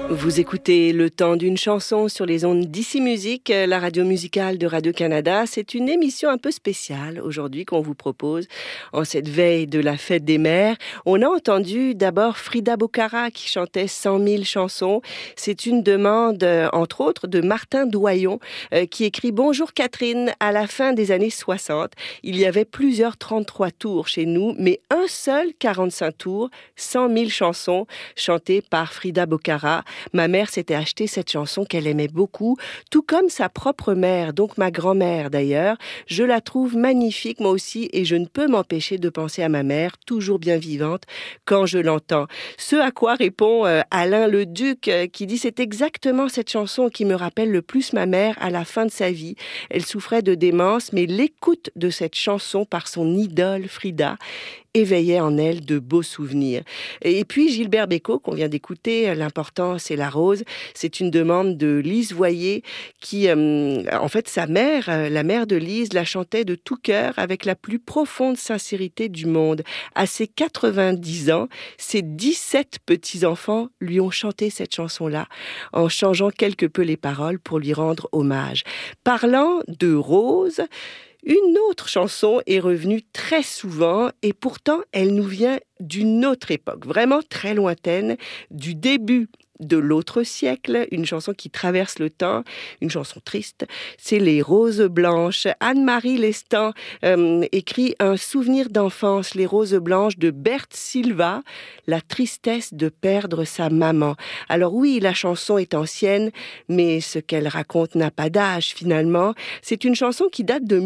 Vous écoutez Le Temps d'une chanson sur les ondes d'Ici Musique, la radio musicale de Radio-Canada. C'est une émission un peu spéciale aujourd'hui qu'on vous propose en cette veille de la fête des mères. On a entendu d'abord Frida Bocara qui chantait 100 000 chansons. C'est une demande, entre autres, de Martin Doyon qui écrit « Bonjour Catherine, à la fin des années 60, il y avait plusieurs 33 tours chez nous, mais un seul 45 tours, 100 000 chansons chantées par Frida Bocara. Ma mère s'était acheté cette chanson qu'elle aimait beaucoup, tout comme sa propre mère, donc ma grand-mère d'ailleurs. Je la trouve magnifique moi aussi et je ne peux m'empêcher de penser à ma mère, toujours bien vivante, quand je l'entends. Ce à quoi répond Alain Leduc qui dit « C'est exactement cette chanson qui me rappelle le plus ma mère à la fin de sa vie. Elle souffrait de démence, mais l'écoute de cette chanson par son idole Frida éveillait en elle de beaux souvenirs. » Et puis Gilbert Bécaud, qu'on vient d'écouter, L'important c'est la rose, c'est une demande de Lise Voyer qui, en fait, sa mère, la mère de Lise, la chantait de tout cœur avec la plus profonde sincérité du monde. À ses 90 ans, ses 17 petits-enfants lui ont chanté cette chanson-là en changeant quelque peu les paroles pour lui rendre hommage. Parlant de rose, une autre chanson est revenue très souvent et pourtant elle nous vient d'une autre époque, vraiment très lointaine, du début de l'autre siècle, une chanson qui traverse le temps, une chanson triste, c'est Les Roses Blanches. Anne-Marie Lestan écrit un souvenir d'enfance, Les Roses Blanches de Berthe Silva, la tristesse de perdre sa maman. Alors oui, la chanson est ancienne, mais ce qu'elle raconte n'a pas d'âge finalement. C'est une chanson qui date de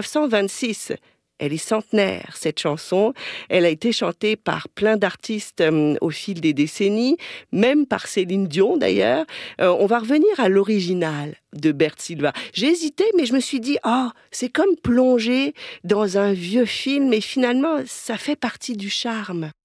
1926. Elle est centenaire, cette chanson. Elle a été chantée par plein d'artistes au fil des décennies, même par Céline Dion d'ailleurs. On va revenir à l'original de Berthe Silva. J'ai hésité, mais je me suis dit, c'est comme plonger dans un vieux film et finalement, ça fait partie du charme.